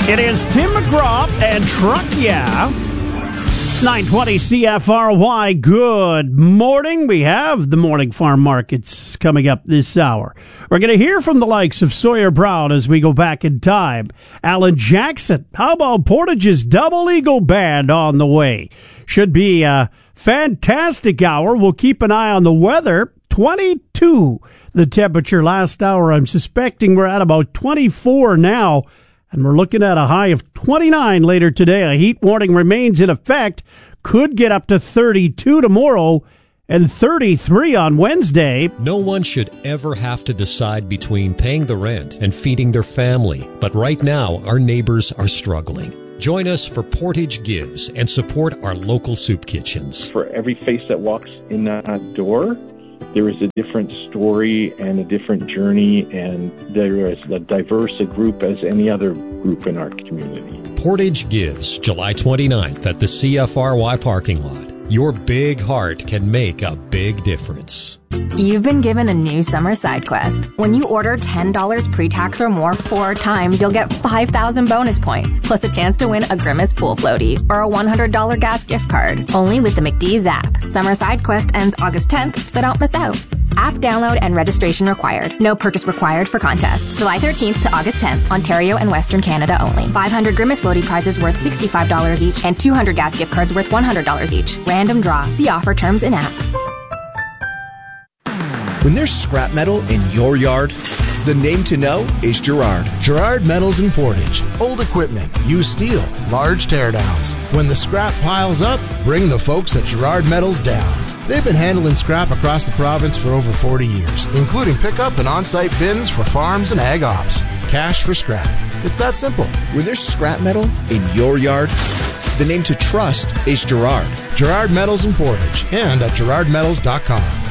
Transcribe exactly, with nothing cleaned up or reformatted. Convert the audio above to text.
It is Tim McGraw and Truck Yeah. nine twenty C F R Y. Good morning. We have the morning farm markets coming up this hour. We're going to hear from the likes of Sawyer Brown as we go back in time. Alan Jackson. How about Portage's Double Eagle Band on the way? Should be a fantastic hour. We'll keep an eye on the weather. twenty-two the temperature last hour. I'm suspecting we're at about twenty-four now. And we're looking at a high of twenty-nine later today. A heat warning remains in effect. Could get up to thirty-two tomorrow and thirty-three on Wednesday. No one should ever have to decide between paying the rent and feeding their family. But right now, our neighbors are struggling. Join us for Portage Gives and support our local soup kitchens. For every face that walks in that door, there is a different story and a different journey, and there is as diverse a group as any other group in our community. Portage Gives, July twenty-ninth at the C F R Y parking lot. Your big heart can make a big difference. You've been given a new summer side quest. When you order ten dollars pre-tax or more four times, you'll get five thousand bonus points, plus a chance to win a Grimace pool floaty or a one hundred dollars gas gift card. Only with the McDee's app. Summer side quest ends August tenth, so don't miss out. App download and registration required. No purchase required for contest. July thirteenth to August tenth, Ontario and Western Canada only. five hundred Grimace floaty prizes worth sixty-five dollars each and two hundred gas gift cards worth one hundred dollars each. Random draw. See offer terms in app. When there's scrap metal in your yard, the name to know is Girard. Girard Metals in Portage. Old equipment, used steel, large teardowns. When the scrap piles up, bring the folks at Girard Metals down. They've been handling scrap across the province for over forty years, including pickup and on-site bins for farms and ag ops. It's cash for scrap. It's that simple. When there's scrap metal in your yard, the name to trust is Girard. Girard Metals in Portage and at girard metals dot com.